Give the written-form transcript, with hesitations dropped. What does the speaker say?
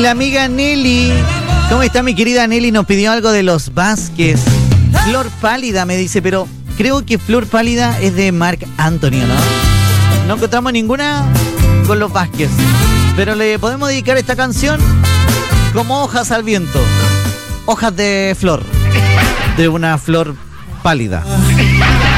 la amiga Nelly. ¿Cómo está mi querida Nelly? Nos pidió algo de los Vázquez. Flor Pálida me dice, pero creo que Flor Pálida es de Marc Anthony, ¿no? No encontramos ninguna con los Vázquez, pero le podemos dedicar esta canción como hojas al viento. Hojas de flor, de una flor pálida.